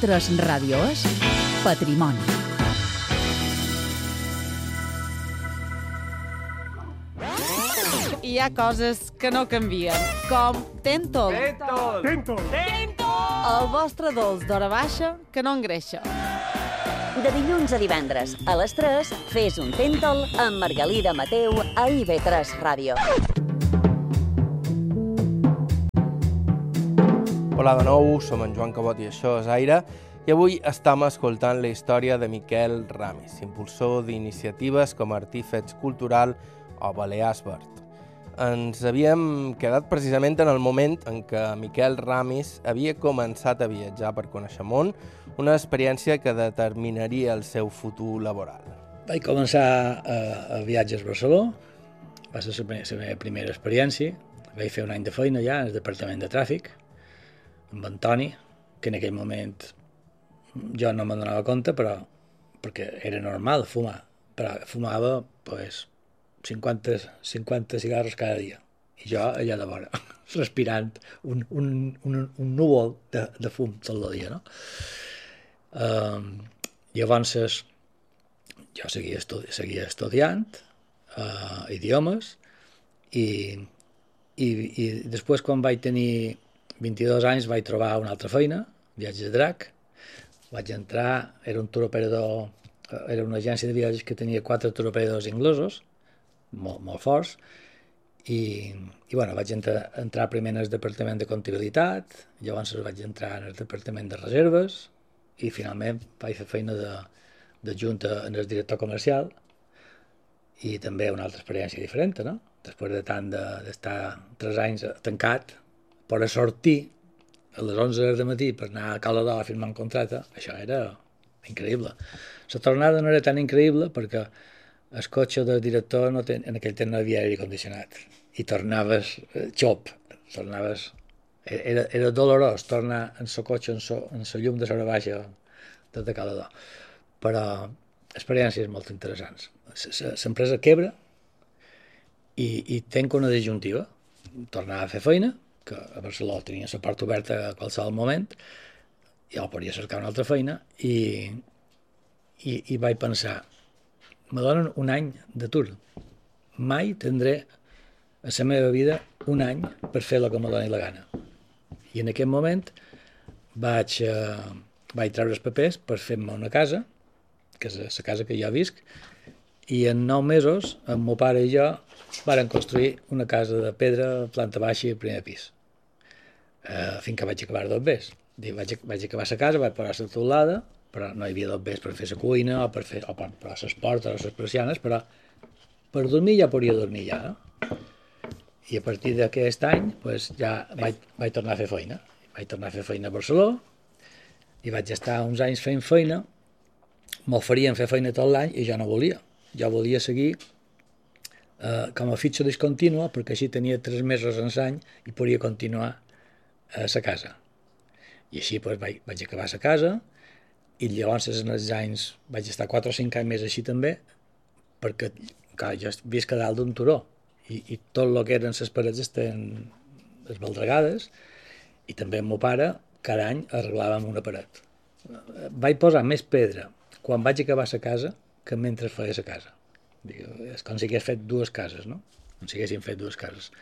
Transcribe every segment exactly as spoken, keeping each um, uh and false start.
i ve tres Ràdio és Patrimoni. Hi ha coses que no canvien, com Tentol. Tentol! Tentol! El vostre dolç d'hora baixa que no engreixa. De dilluns a divendres, a les tres, fes un Tentol amb Margalida Mateu a i ve tres Ràdio. Hola de nou, som en Joan Cabot i això és Aire, i avui estem escoltant la història de Miquel Ramis, impulsor d'iniciatives com Artífex Cultural o Balears Verd. Ens havíem quedat precisament en el moment en què Miquel Ramis havia començat a viatjar per conèixer món, una experiència que determinaria el seu futur laboral. Vaig començar a, a viatges a Barcelona, va ser la meva primera experiència, vaig fer un any de feina ja en el departament de tràfic, amb Antoni, que en aquell moment jo no me'n donava compte, però perquè era normal fumar, però fumava pues, cinquanta, cinquanta cigarros cada dia, i jo allà de vora, respirant un, un, un, un núvol de, de fum tot el dia, no? Um, llavors jo seguia, estudi seguia estudiant uh, idiomes i, i, i després quan vaig tenir vint-i-dos anys vaig trobar una altra feina, viatges de drac, vaig entrar, era un tour operador, era una agència de viatges que tenia quatre tour operadors inglesos, molt, molt forts, i, i bueno, vaig entrar, entrar primer en el departament de comptabilitat, llavors vaig entrar en el departament de reserves, i finalment vaig fer feina de, de junta en el director comercial, i també una altra experiència diferent, no? Després de tant d'estar de, tres anys tancat, per a sortir a les onze del matí per anar a Calador a firmar un contracte, això era increïble. La tornada no era tan increïble perquè el cotxe del director no ten, en aquell temps no havia aire condicionat i tornaves eh, xop, tornaves... Era, era dolorós tornar en el cotxe, en la llum de l'hora baixa des de Calador. Però experiències molt interessants. L'empresa quebra i, i tenc una disjuntiva. Tornar a fer feina, que a Barcelona tenia la porta oberta a qualsevol moment, jo podria cercar una altra feina, i, i, i vaig pensar, me donen un any d'atur. Mai tindré a la meva vida un any per fer el que me doni la gana. I en aquest moment vaig, eh, vaig treure els papers per fer-me una casa, que és la casa que jo visc, i en nou mesos, el meu pare i jo varen construir una casa de pedra, planta baixa i primer pis. Uh, fins que vaig acabar dos bes. Vaig, vaig acabar la casa, vaig posar la teulada, però no hi havia dos bes per fer la cuina o per fer o per posar les portes o les persianes, però per dormir ja podia dormir ja, no? I a partir d'aquest any pues, ja vaig, vaig tornar a fer feina. Vaig tornar a fer feina a Barcelona i vaig estar uns anys fent feina, m'oferien fer feina tot l'any i jo no volia. Jo volia seguir Uh, com a fitxa discontínua, perquè així tenia tres mesos en l'any i podia continuar a la casa. I així pues, vaig, vaig acabar la casa i llavors en els anys vaig estar quatre o cinc anys més així també, perquè clar, jo visc a dalt d'un turó i, i tot el que eren les parets estaven esbaldregades i també el meu pare cada any arreglàvem una paret. Vaig posar més pedra quan vaig acabar la casa que mentre feia la casa. És com si hagués fet dues cases, no? Com si haguessin fet dues cases.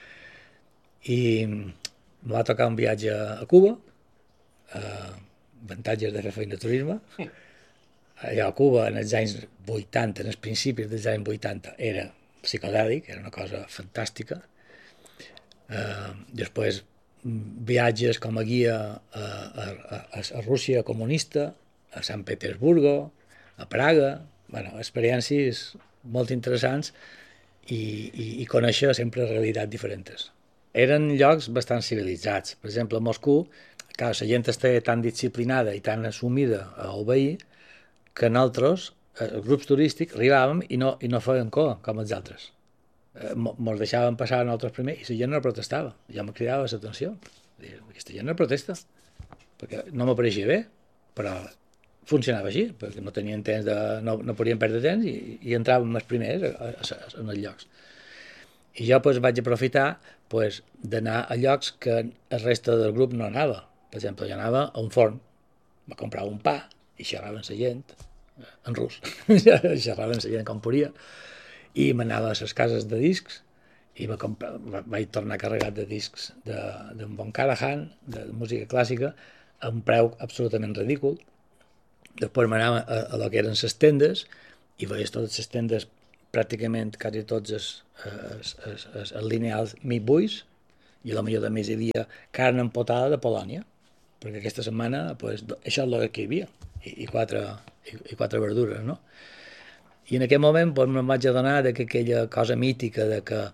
I em va tocar un viatge a Cuba, eh, avantatges de fer feina de turisme. Allà a Cuba, en els anys vuitanta, en els principis dels anys vuitanta, era psicodèlic, era una cosa fantàstica. Eh, després, viatges com a guia a, a, a, a Rússia comunista, a Sant Petersburgo, a Praga, bueno, experiències molt interessants i, i, i conèixer sempre realitats diferents. Eren llocs bastant civilitzats. Per exemple, a Moscou, clar, la gent està tan disciplinada i tan assumida a obeir que nosaltres, els grups turístics, arribàvem i no, i no feien cor com els altres. Ens deixaven passar a nosaltres primer i la gent no protestava. Ja me cridava l'atenció. Aquesta gent no protesta, perquè no m'apareixia bé, però funcionava així, perquè no tenien temps de, no, no podien perdre temps i, i entràvem els primers a, a, a, en els llocs. I jo pues, vaig aprofitar pues, d'anar a llocs que el reste del grup no anava. Per exemple, jo anava a un forn, me comprava un pa i xerrava amb la gent, en rus, xerrava amb la gent com podia, i m'anava a les cases de discs i va comprar, va, vaig tornar carregat de discs d'en de, Von Karajan, de, de música clàssica, a un preu absolutament ridícul. Després m'anava a, a lo que eren les tendes i veies totes les tendes, pràcticament quasi tots els, els, els, els, els lineals mig buits, i a la millor de més hi havia carn empotada de Polònia, perquè aquesta setmana pues, això és el que hi havia, i, i, quatre, i, i quatre verdures, no? I en aquell moment pues, me'n vaig adonar de que aquella cosa mítica de que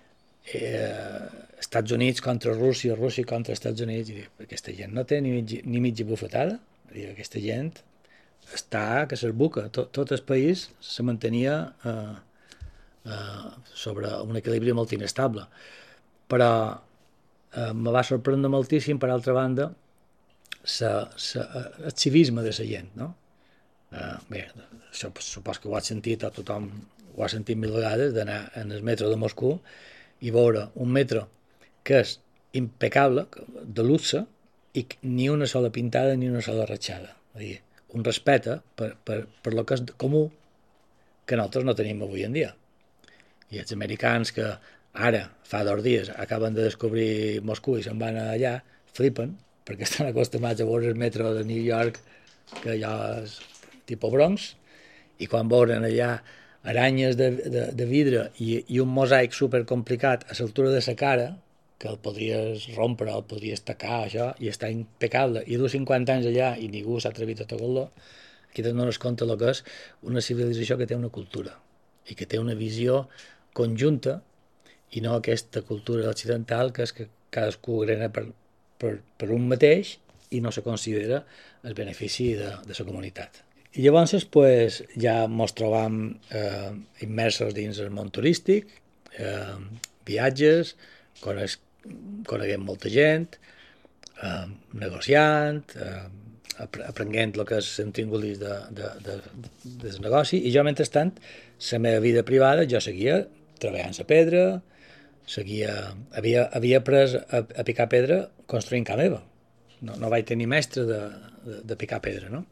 eh, Estats Units contra Rússia, Rússia contra Estats Units, i dic, aquesta gent no té ni, mig, ni mitja bufetada, dic, aquesta gent està que s'esbuca, tot, tot el país se mantenia eh, eh, sobre un equilibri molt inestable, però eh, me va sorprendre moltíssim, per altra banda, sa, sa, el civisme de la gent, no? Eh, bé, això supos que ho has sentit, o tothom ho ha sentit mil vegades, d'anar en el metro de Moscou i veure un metro que és impecable, de luxe, i ni una sola pintada ni una sola ratxada. És a dir, un respecte per, per, per lo que és comú que nosaltres no tenim avui en dia. I els americans que ara, fa dos dies, acaben de descobrir Moscou i se'n van allà, flipen, perquè estan acostumats a veure el metro de New York, que allò és tipus Bronx, i quan veuren allà aranyes de, de, de vidre i, i un mosaic supercomplicat a l'altura de la cara, que el podries rompre, el podries tacar, això, i està impecable, i du cinquanta anys allà i ningú s'ha atrevit a tocar-lo, aquí te'n dones compte el que és una civilització que té una cultura i que té una visió conjunta i no aquesta cultura occidental que és que cadascú grena per, per, per un mateix i no se considera el benefici de, de la comunitat. I llavors pues, ja ens trobam eh, immersos dins el món turístic, eh, viatges, coneix, coneguem molta gent, eh, negociant, eh, aprenent el que és l'intríngulis de, de, de, de, del negoci, i jo, mentrestant, la meva vida privada, jo seguia treballant la pedra, seguia, havia, havia après a, a picar pedra construint casa meva. No, no vaig tenir mestre de, de, de picar pedra, no?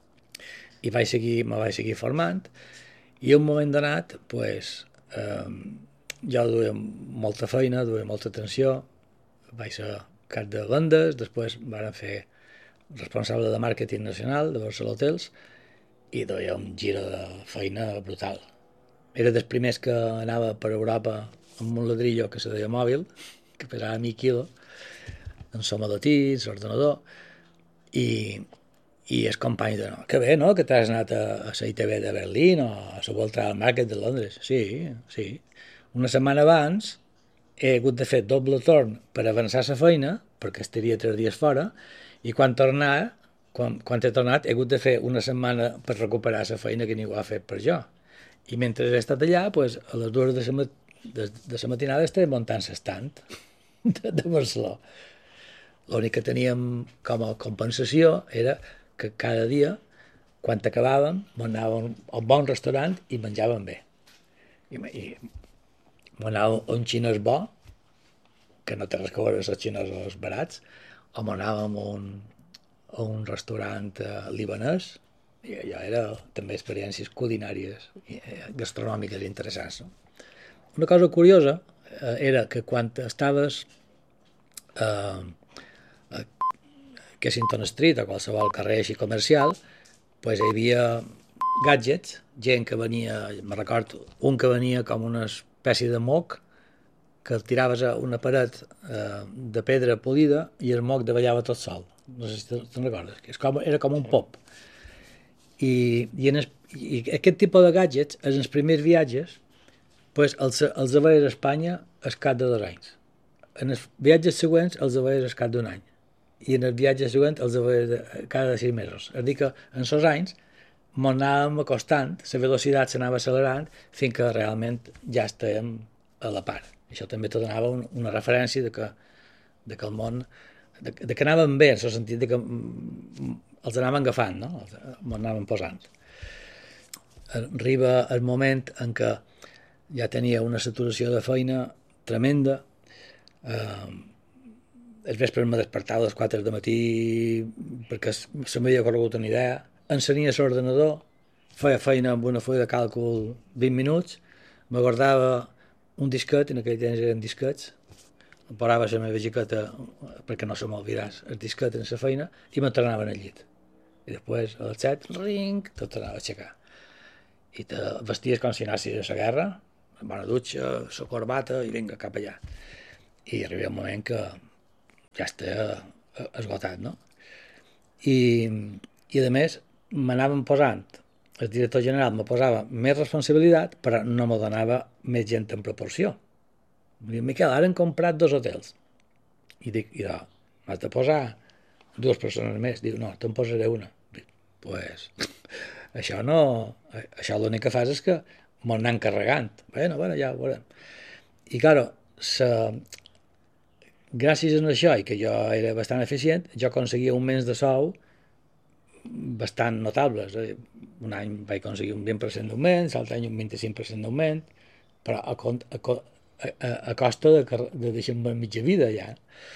I vaig seguir, me vaig seguir formant, i un moment donat, pues, eh, jo duia molta feina, duia molta atenció, vaig ser cap de vendes, després van fer responsable de màrqueting nacional de Barcelona Hotels, i duia un giro de feina brutal. Era dels primers que anava per Europa amb un ladrillo que se deia mòbil, que pesava mil quilos, amb som adotits, ordenador, i i els companys de, no, que bé, no?, que t'has anat a, a la I T B de Berlín o a la World Travel Market de Londres. Sí, sí. Una setmana abans he hagut de fer doble torn per avançar la feina, perquè estaria tres dies fora, i quan tornar, quan, quan he tornat, he hagut de fer una setmana per recuperar la feina que ningú ha fet per jo. I mentre he estat allà, pues, a les dues de la, de, de la matinada estava muntant l'estant de, de Barcelona. L'únic que teníem com a compensació era que cada dia, quan acabàvem, anàvem a un bon restaurant i menjàvem bé. I, i anàvem a un xinès bo, que no té res que veure amb els xinesos barats, o anàvem a un, a un restaurant eh, libanès, i allò era també experiències culinàries i eh, gastronòmiques interessants. No? Una cosa curiosa eh, era que quan estaves eh, Kensington Street o qualsevol carrer així comercial, pues hi havia gadgets, gent que venia, me recordo, un que venia com una espècie de moc, que el tiraves a una paret eh, de pedra polida i el moc davallava tot sol. No sé si te'n recordes, que és com, era com un pop. I, i, en es, i aquest tipus de gadgets, en els primers viatges, pues els, els aveies a Espanya al cap de dos anys. En els viatges següents els aveies al cap d'un any. I en el viatge següent els aveies cada sis mesos. És a dir que en aquests anys ens anàvem acostant, la velocitat s'anava accelerant fins que realment ja estàvem a la part. Això també te donava un, una referència de que, de que el món, de, de que anàvem bé, en el sentit de que els anàvem agafant, no? Els anàvem posant. Arriba el moment en què ja tenia una saturació de feina tremenda, eh, el vespre me despertava a les quatre del matí perquè se m'havia corregut una idea, encenia l'ordenador, feia feina amb una fulla de càlcul vint minuts, me guardava un disquet, en aquell temps eren disquets, em posava la meva jaqueta perquè no se m'olvidés el disquet en la feina i me tornava al llit. I després, a les set, ring, tot tornava a aixecar. I te vesties com si anessis a la guerra, amb una dutxa, la corbata i vinga, cap allà. I arriba un moment que ja està esgotat, no? I, i a més, m'anaven posant, el director general me posava més responsabilitat, però no me donava més gent en proporció. Em diu, Miquel, ara hem comprat dos hotels. I dic, i no, m'has de posar dues persones més. Diu, no, te'n posaré una. Dic, pues, això no... Això l'únic que fas és que m'ho anem carregant. Bueno, bueno, ja ho veurem. I, claro, sa... gràcies a això i que jo era bastant eficient, jo aconseguia augments de sou bastant notables. Un any vaig aconseguir un vint per cent d'augment, l'altre any un vint-i-cinc per cent d'augment, però a, a, a, a costa de, de deixar-me mitja vida ja.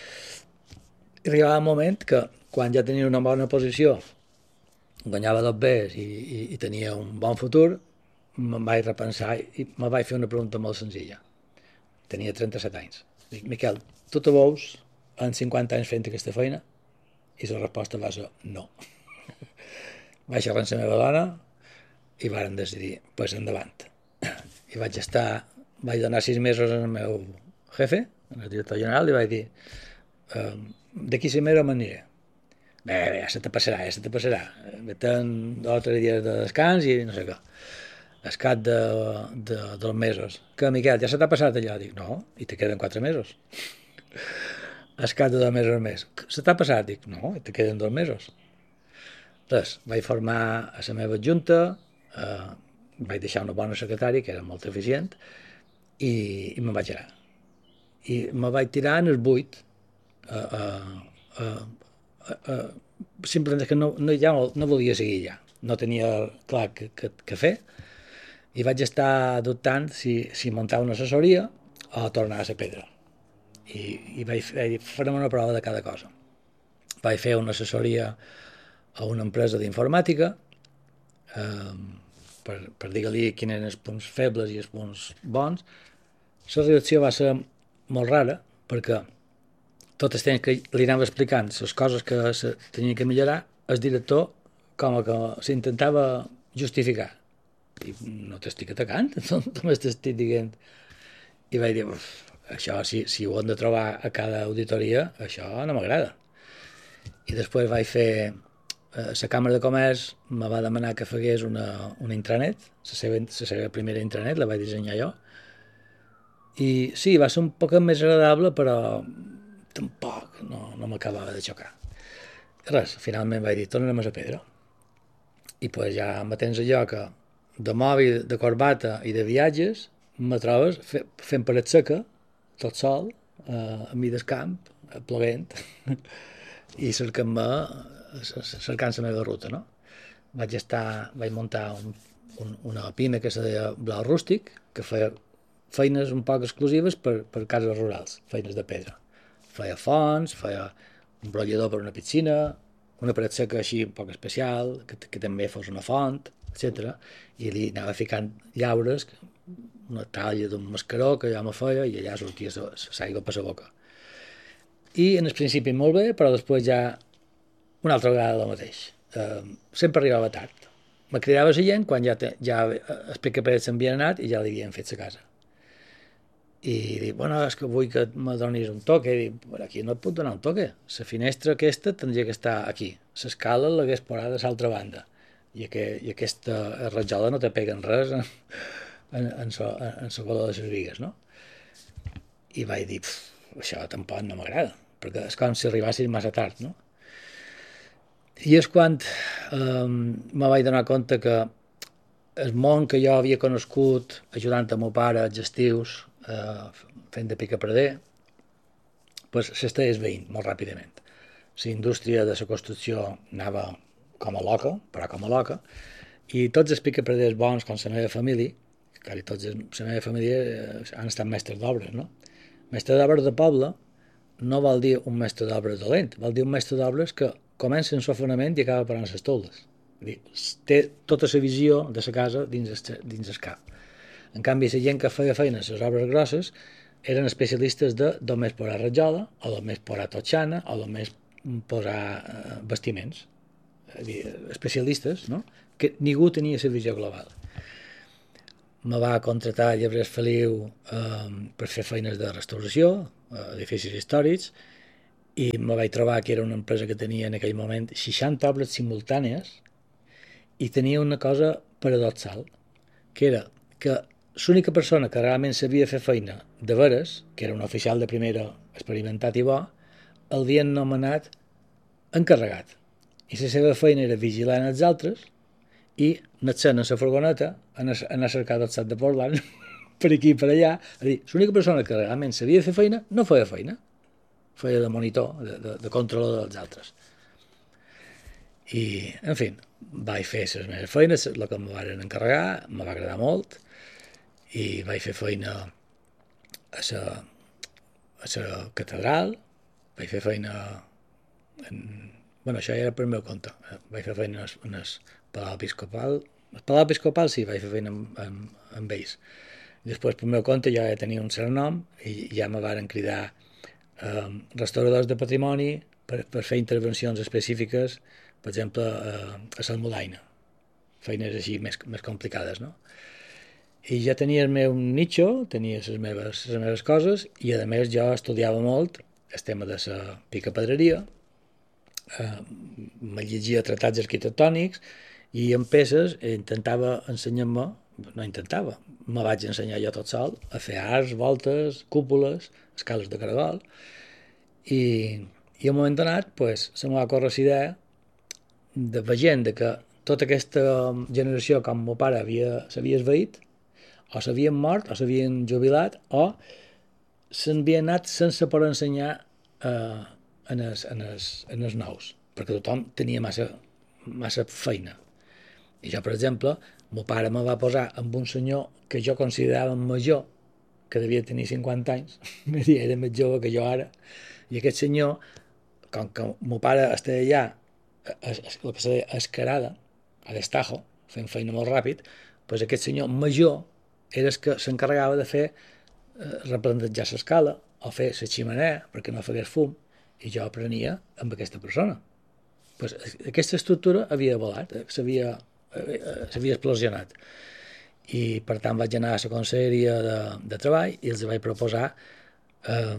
I arribava un moment que quan ja tenia una bona posició, guanyava dos bes i, i, i tenia un bon futur, me'n vaig repensar i me vaig fer una pregunta molt senzilla. Tenia trenta-set anys. Dic, Miquel, tu te veus en cinquanta anys fent aquesta feina? I la resposta va ser no. Vaig xerrar amb la meva dona i vàrem decidir, pues endavant. I vaig estar, vaig donar sis mesos al meu jefe, al director general, i vaig dir, eh, d'aquí sis mesos m'aniré. Bé, bé, ja se te passarà, ja se te passarà. Veten dos o tres dies de descans i no sé què. Al cap de, de, dels mesos. Que, Miquel, ja se t'ha passat allò? Dic, no, i te queden quatre mesos. Al cap de dos mesos més. Se t'ha passat? Dic, no, i te queden dos mesos. Res, vaig formar a la meva adjunta, eh, vaig deixar una bona secretària, que era molt eficient, i, i me'n vaig anar. I me vaig tirar en el buit, eh, eh, eh, eh, simplement que no, no, ja no, no volia seguir ja, no tenia clar què, què, què fer, i vaig estar dubtant si, si muntar una assessoria o tornar a la pedra. I, i vaig fer, farem una prova de cada cosa. Vaig fer una assessoria a una empresa d'informàtica eh, per, per dir-li quins eren els punts febles i els punts bons. La reacció va ser molt rara perquè tot el temps que li anava explicant les coses que se tenien que millorar, el director com que s'intentava justificar. I no t'estic atacant, només t'estic dient. I vaig dir, això si, si ho hem de trobar a cada auditoria, això no m'agrada. I després vaig fer, eh, la Càmera de Comerç me va demanar que fegués una, una intranet, la seva, la seva primera intranet, la vaig dissenyar jo. I sí, va ser un poc més agradable, però tampoc no, no m'acabava de xocar. I res, finalment vaig dir, tornarem a la pedra. I pues ja me tens allò que de mòbil, de corbata i de viatges me trobes fe, fent paret seca, tot sol, eh, a mi del camp, plovent, i cercant-me, cercant la meva ruta, no? Vaig estar, vaig muntar un, un, una pina que se deia Blau Rústic, que feia feines un poc exclusives per, per cases rurals, feines de pedra. Feia fonts, feia un brollador per una piscina, una paret seca així un poc especial, que, que també fos una font, etcètera. I li anava ficant llaures, una talla d'un mascaró que ja me feia i allà sortia l'aigua per la boca. I en el principi molt bé, però després ja una altra vegada el mateix. Eh, sempre arribava tard. Me cridava la gent quan ja, te, ja els picaparets s'havien anat i ja li havien fet la casa. I dic, bueno, és que vull que me donis un toque. I dic, bueno, aquí no et puc donar un toque. La finestra aquesta tindria que estar aquí. L'escala l'hagués posada a l'altra banda. I, que, i aquesta rajola no te pega en res en, en, en, so, en la color de les vigues, no? I vaig dir, això tampoc no m'agrada, perquè és com si arribassin massa tard, no? I és quan eh, me vaig donar compte que el món que jo havia conegut ajudant a meu pare als estius, eh, fent de picaperder, pues, s'està esveint molt ràpidament. La indústria de la construcció anava com a loca, però com a loca, i tots els picaperders bons, com la meva família, quasi tots la meva família han estat mestres d'obres, no? Mestres d'obres de poble, no vol dir un mestre d'obres dolent, vol dir un mestre d'obres que comença en sofonament i acaba parant les teules. Té tota la visió de la casa dins el, dins el cap. En canvi, la gent que feia feina a les obres grosses eren especialistes de només posar rajola, o només posar totxana, o només posar eh, vestiments. És dir, especialistes, no? Que ningú tenia la visió global. Me va contratar a Llebrers Feliu eh, per fer feines de restauració, eh, edificis històrics, i me vaig trobar que era una empresa que tenia en aquell moment seixanta obres simultànies i tenia una cosa paradoxal, que era que l'única persona que realment sabia fer feina de veres, que era un oficial de primera experimentat i bo, el havien nomenat encarregat. I la seva feina era vigilar els altres i anar-se'n a la furgoneta, anar a cercar del sat de Portland, per aquí i per allà. És a dir, l'única persona que realment sabia fer feina no feia feina, feia de monitor, de, de, de controlador dels altres. I, en fi, vaig fer les meves feines, el que em van encarregar, em va agradar molt, i vaig fer feina a la, a la catedral, vaig fer feina en... Bueno, això ja era per meu compte. Vaig fer feina en el Palau Episcopal. El Palau Episcopal sí, vaig fer feina amb, amb, amb ells. Després, per meu compte, ja tenia un cert nom i ja me varen cridar eh, restauradors de patrimoni per, per fer intervencions específiques, per exemple, eh, a Salmudaina. Feines així més, més complicades, no? I ja tenia el meu nicho, tenia les meves, les meves coses, i a més jo estudiava molt el tema de la picapedreria, Uh, me llegia tractats arquitectònics i en peces intentava ensenyar-me, no intentava, me vaig ensenyar jo tot sol a fer arcs, voltes, cúpules, escales de caragol i, i a un moment donat pues, se m'ha córrer la idea de veient que tota aquesta generació com meu pare s'havia esvaït o s'havien mort o s'havien jubilat o s'havien anat sense poder ensenyar eh, en els, en, els, en els nous, perquè tothom tenia massa, massa feina. I jo, per exemple, mon pare me va posar amb un senyor que jo considerava major, que devia tenir cinquanta anys, era més jove que jo ara, i aquest senyor, com que mon pare estava allà, el que se deia escarada, a l'estajo, fent feina molt ràpid, doncs aquest senyor major era el que s'encarregava de fer eh, replantejar l'escala o fer la ximenea perquè no fegués fum, i jo aprenia amb aquesta persona. Pues aquesta estructura havia volat, s'havia s'havia explosionat. I per tant vaig anar a la conselleria de, de treball i els vaig proposar eh,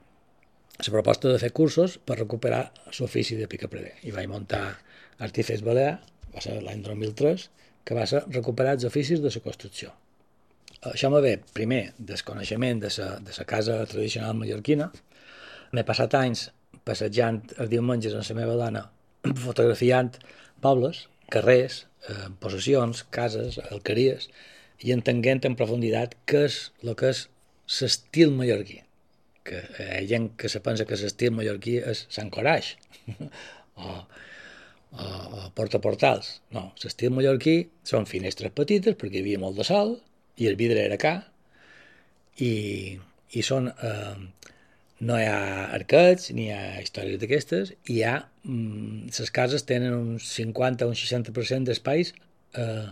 la proposta de fer cursos per recuperar l'ofici de picapreder. I vaig muntar Artífex Balear, va ser l'any dos mil tres, que va ser recuperar els oficis de la construcció. Això me ve, primer, del coneixement de la de la casa tradicional mallorquina. M'he passat anys passejant els diumenges amb la meva dona, fotografiant pobles, carrers, eh, possessions, cases, alqueries, i entenent en profunditat què és el que és l'estil mallorquí. Que hi ha gent que se pensa que l'estil mallorquí és Sant Coraix o, o, o Porta Portals. No, l'estil mallorquí són finestres petites perquè hi havia molt de sol i el vidre era car i, i són... Eh, no hi ha arquets, ni hi ha històries d'aquestes, i hi ha, mm, les cases tenen un cinquanta o un seixanta per cent d'espais eh,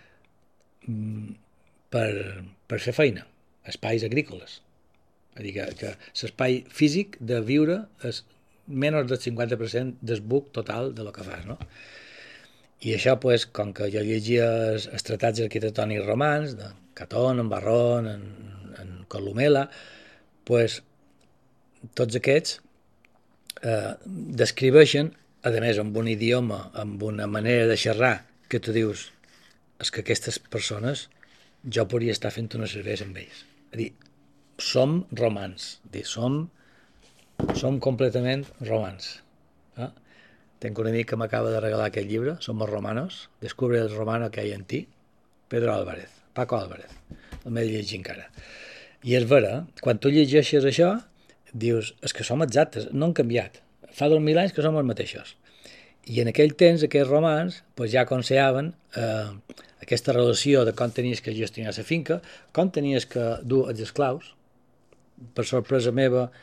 per, per fer feina, espais agrícoles. És a dir, que, que l'espai físic de viure és menys del cinquanta per cent del buc total de lo que fas, no? I això, pues, com que jo llegia els, els tractats arquitectònics romans, de Catón, en Barron, en, en Columela, pues, tots aquests eh, descriveixen, a més, amb un idioma, amb una manera de xerrar, que tu dius, és que aquestes persones jo podria estar fent una cervesa amb ells. És a dir, som romans, dir, som, som completament romans. Eh? Tenc un amic que m'acaba de regalar aquest llibre, Somos romanos, Descubre el romano que hay en ti, Pedro Álvarez, Paco Álvarez, el m'he de llegir encara. I és vera, eh? Quan tu llegeixes això, dius, és que som exactes, no han canviat. Fa dos mil anys que som els mateixos. I en aquell temps, aquests romans pues, ja aconsellaven eh, aquesta relació de com tenies que gestionar la finca, com tenies que dur els esclaus. Per sorpresa meva,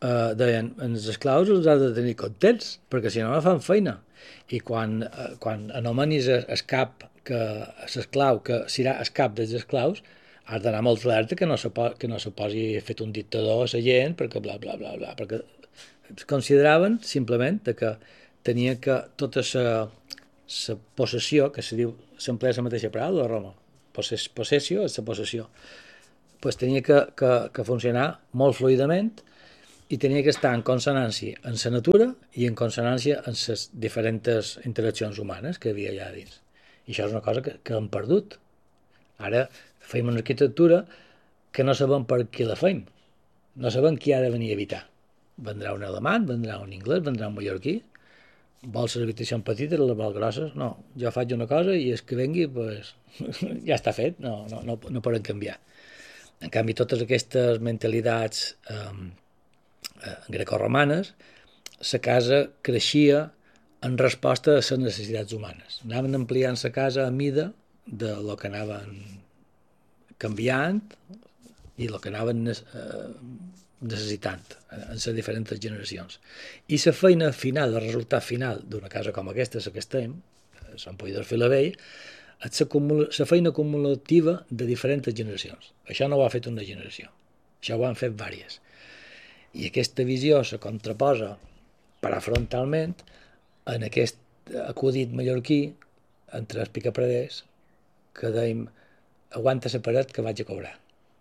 eh, deien, els esclaus els has de tenir contents, perquè si no no fan feina. I quan, eh, quan anomenis el cap, que l'esclau, que serà el cap dels esclaus, has d'anar molt alerta que no se, po que no se posi fet un dictador a la gent, perquè bla, bla, bla, bla, perquè es consideraven simplement que tenia que tota la possessió, que se diu, s'emplea la mateixa paraula a Roma, Possess, possessió és la possessió, pues tenia que, que, que funcionar molt fluidament i tenia que estar en consonància amb la natura i en consonància amb les diferents interaccions humanes que hi havia allà dins. I això és una cosa que, que hem perdut. Ara feim una arquitectura que no sabem per qui la feim. No sabem qui ha de venir a habitar. Vendrà un alemany, vendrà un anglès, vendrà un mallorquí. Vols les habitacions petites, les vols grosses? No, jo faig una cosa i el que vengui pues, ja està fet, no, no, no, no poden canviar. En canvi, totes aquestes mentalitats eh, eh, grecorromanes, la casa creixia en resposta a les necessitats humanes. Anaven ampliant la casa a mida de lo que anaven canviant i el que anaven necessitant en les diferents generacions. I la feina final, el resultat final d'una casa com aquesta, la que estem, Sant Poi del Filavell, és la feina acumulativa de diferents generacions. Això no ho ha fet una generació, això ho han fet diverses. I aquesta visió se contraposa parafrontalment en aquest acudit mallorquí entre els picapreders que dèiem aguanta la paret que vaig a cobrar.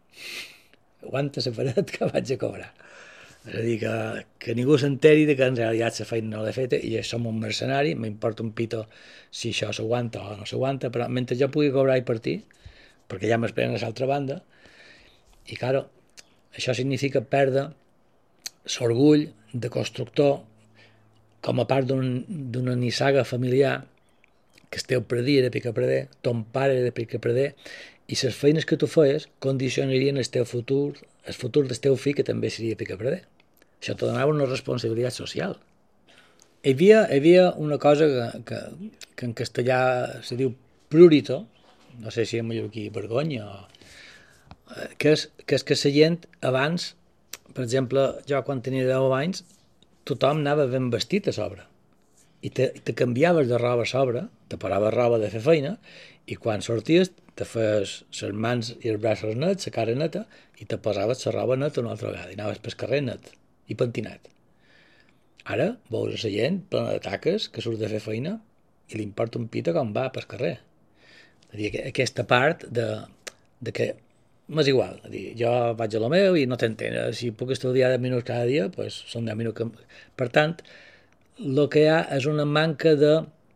Aguanta la paret que vaig a cobrar. És a dir, que, que ningú s'enteri que en realitat la feina no l'he feta i som un mercenari, m'importa un pito si això s'aguanta o no s'aguanta, però mentre jo pugui cobrar i partir, perquè ja m'esperen a l'altra banda, i claro, això significa perdre l'orgull de constructor com a part d'una un, nissaga familiar que el teu predí era picapreder, ton pare era picapreder, i les feines que tu feies condicionarien el teu futur, el futur del teu fill que també seria picapreder. Això te donava una responsabilitat social. Hi havia, hi havia una cosa que, que, que en castellà se diu prurito, no sé si en mallorquí vergonya, o, que, és, que és que la gent abans, per exemple, jo quan tenia deu anys, tothom anava ben vestit a sobre. I te, te canviaves de roba a sobre, te paraves roba de fer feina, i quan sorties te feies les mans i els braços nets, la cara neta, i te posaves la roba neta una altra vegada, i anaves pel carrer net i pentinat. Ara veus la gent plena de taques que surt de fer feina i li importa un pito com va pel carrer. És a dir, aquesta part de, de que m'és igual, és a dir, jo vaig a lo meu i no t'entén, si puc estudiar deu minuts cada dia, doncs són deu minuts. Que... Per tant, el que hi ha és una manca de,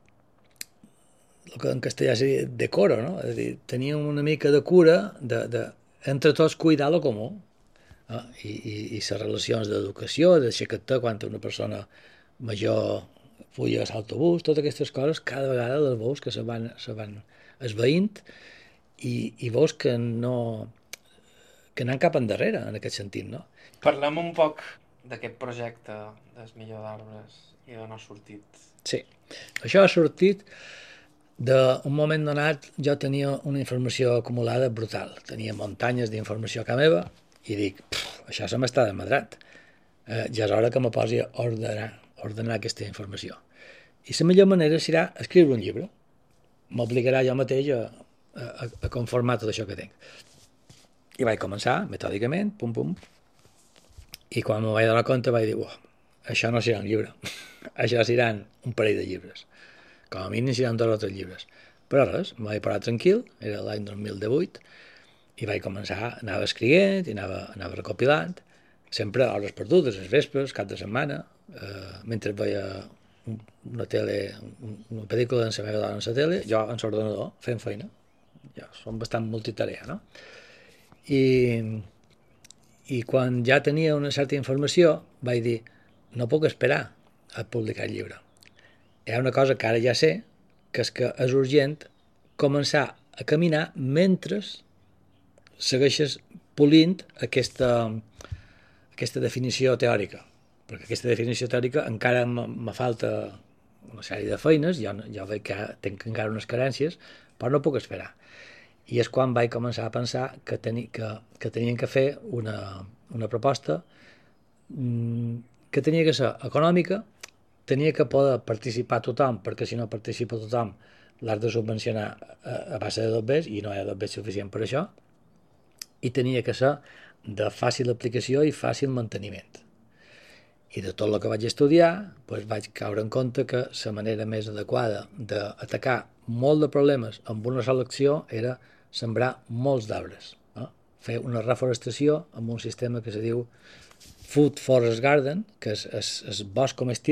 el que en castellà se diu decoro, no? És a dir, teníem una mica de cura de, de entre tots cuidar lo comú. Eh? I, i, i les relacions d'educació, de xaquetar quan una persona major puja a l'autobús, totes aquestes coses, cada vegada les veus que se van, se van esveint i, i veus que no que anem cap endarrere en aquest sentit, no? Parlem un poc d'aquest projecte del Millor d'Arbres i d'on ha sortit. Sí, això ha sortit d'un moment donat. Jo tenia una informació acumulada brutal, tenia muntanyes d'informació a casa meva i dic, això se m'està desmadrant, eh, ja és hora que me posi a ordenar, ordenar aquesta informació. I la millor manera serà escriure un llibre, m'obligarà jo mateix a, a, a conformar tot això que tinc. I vaig començar metòdicament, pum pum, i quan me vaig donar compte vaig dir, oh, això no serà un llibre, això seran un parell de llibres, com a mínim seran dos o tres llibres. Però res, me vaig parar tranquil, era l'any dos mil divuit, i vaig començar, anava escrivint, i anava, anava recopilant, sempre a hores perdudes, els vespres, cap de setmana, eh, mentre veia una tele, una pel·lícula en la meva dona en la tele, jo en l'ordenador, fent feina. Ja som bastant multitarea, no? I, i quan ja tenia una certa informació, vaig dir, no puc esperar a publicar el llibre. Hi ha una cosa que ara ja sé, que és que és urgent començar a caminar mentre segueixes polint aquesta, aquesta definició teòrica, perquè aquesta definició teòrica encara me falta una sèrie de feines, jo, jo veig que tinc encara unes carències, però no puc esperar. I és quan vaig començar a pensar que, teni, que, que tenien que fer una, una proposta que tenia que ser econòmica, tenia que poder participar tothom, perquè si no participa tothom l'has de subvencionar a, a base de dobbers i no hi ha dobbers suficient per això, i tenia que ser de fàcil aplicació i fàcil manteniment. I de tot el que vaig estudiar, doncs vaig caure en compte que la manera més adequada d'atacar molt de problemes amb una sola acció era sembrar molts d'arbres, no? Fer una reforestació amb un sistema que se diu Food Forest Garden, que és, és, és bosc comestil